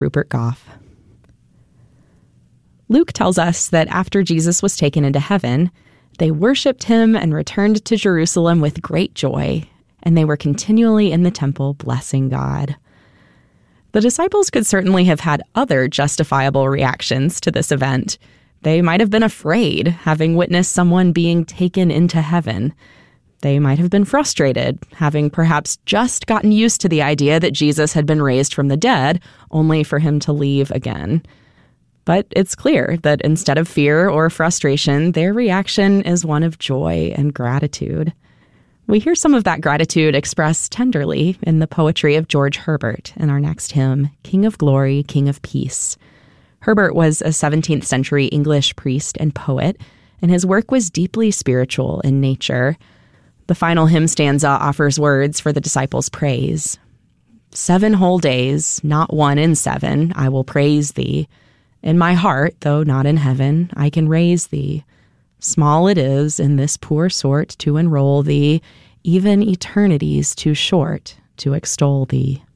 Rupert Goff. Luke tells us that after Jesus was taken into heaven, they worshipped him and returned to Jerusalem with great joy, and they were continually in the temple blessing God. The disciples could certainly have had other justifiable reactions to this event. They might have been afraid, having witnessed someone being taken into heaven. They might have been frustrated, having perhaps just gotten used to the idea that Jesus had been raised from the dead, only for him to leave again. But it's clear that instead of fear or frustration, their reaction is one of joy and gratitude. We hear some of that gratitude expressed tenderly in the poetry of George Herbert in our next hymn, King of Glory, King of Peace. Herbert was a 17th century English priest and poet, and his work was deeply spiritual in nature. The final hymn stanza offers words for the disciples' praise. 7 whole days, not one in 7, I will praise thee. In my heart, though not in heaven, I can raise thee. Small it is in this poor sort to enroll thee, even eternity's too short to extol thee.